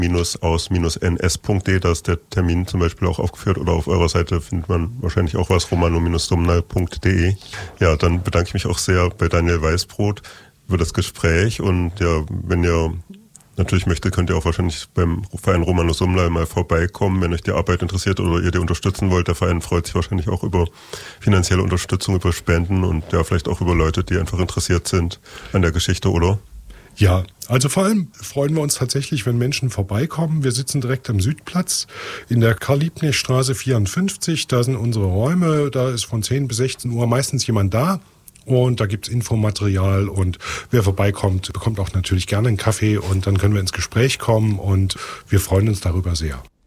aus-ns.de, da ist der Termin zum Beispiel auch aufgeführt, oder auf eurer Seite findet man wahrscheinlich auch was, romano-sumnal.de. Ja, dann bedanke ich mich auch sehr bei Daniel Weißbrot über das Gespräch, und ja, wenn ihr natürlich möchtet, könnt ihr auch wahrscheinlich beim Verein Romano Sumnal mal vorbeikommen, wenn euch die Arbeit interessiert oder ihr die unterstützen wollt. Der Verein freut sich wahrscheinlich auch über finanzielle Unterstützung, über Spenden und ja, vielleicht auch über Leute, die einfach interessiert sind an der Geschichte, oder? Ja, also vor allem freuen wir uns tatsächlich, wenn Menschen vorbeikommen. Wir sitzen direkt am Südplatz in der Karl-Liebknecht-Straße 54. Da sind unsere Räume, da ist von 10 bis 16 Uhr meistens jemand da. Und da gibt's Infomaterial, und wer vorbeikommt, bekommt auch natürlich gerne einen Kaffee, und dann können wir ins Gespräch kommen, und wir freuen uns darüber sehr.